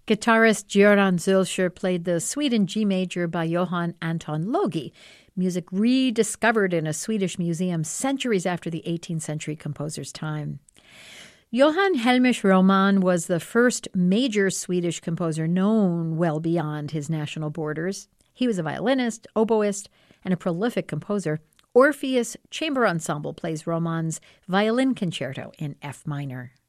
Guitarist Göran Zülscher played the Suite in G major by Johann Anton Logi, music rediscovered in a Swedish museum centuries after the 18th century composer's time. Johann Hellmich Roman was the first major Swedish composer known well beyond his national borders. He was a violinist, oboist, and a prolific composer. Orpheus Chamber Ensemble plays Romann's Violin Concerto in F minor.